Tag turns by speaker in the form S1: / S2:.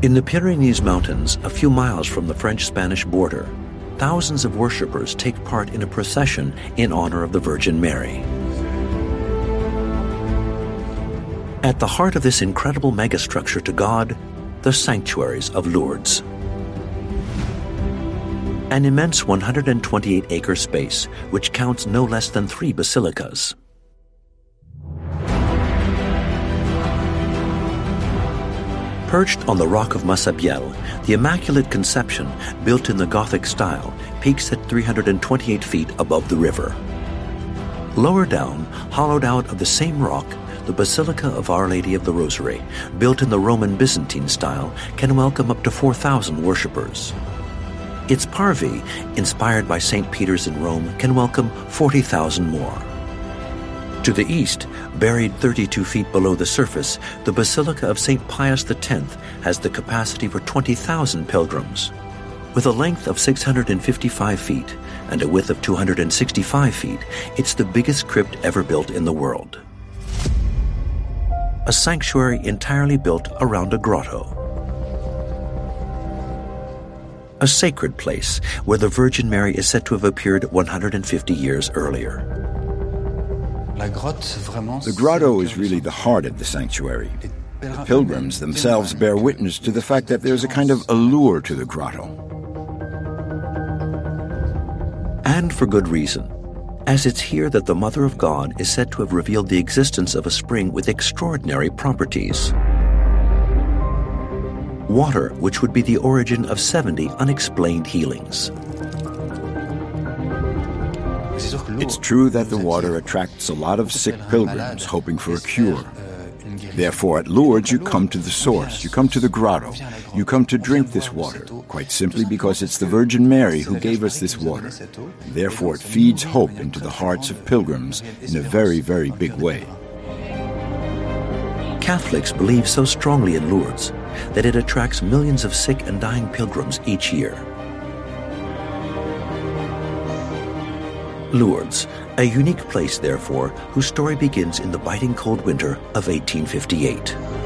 S1: In the Pyrenees Mountains, a few miles from the French-Spanish border, thousands of worshippers take part in a procession in honor of the Virgin Mary. At the heart of this incredible megastructure to God, the sanctuaries of Lourdes. An immense 128-acre space which counts no less than 3 basilicas. Perched on the rock of Massabielle, the Immaculate Conception, built in the Gothic style, peaks at 328 feet above the river. Lower down, hollowed out of the same rock, the Basilica of Our Lady of the Rosary, built in the Roman Byzantine style, can welcome up to 4,000 worshippers. Its parvis, inspired by St. Peter's in Rome, can welcome 40,000 more. To the east, buried 32 feet below the surface, the Basilica of St. Pius X has the capacity for 20,000 pilgrims. With a length of 655 feet and a width of 265 feet, it's the biggest crypt ever built in the world. A sanctuary entirely built around a grotto. A sacred place where the Virgin Mary is said to have appeared 150 years earlier.
S2: The grotto is really the heart of the sanctuary. The pilgrims themselves bear witness to the fact that there's a kind of allure to the grotto.
S1: And for good reason, as it's here that the Mother of God is said to have revealed the existence of a spring with extraordinary properties. Water which would be the origin of 70 unexplained healings.
S2: It's true that the water attracts a lot of sick pilgrims hoping for a cure. Therefore, at Lourdes, you come to the source, you come to the grotto, you come to drink this water, quite simply because it's the Virgin Mary who gave us this water. Therefore, it feeds hope into the hearts of pilgrims in a very, very big way.
S1: Catholics believe so strongly in Lourdes that it attracts millions of sick and dying pilgrims each year. Lourdes, a unique place, therefore, whose story begins in the biting cold winter of 1858.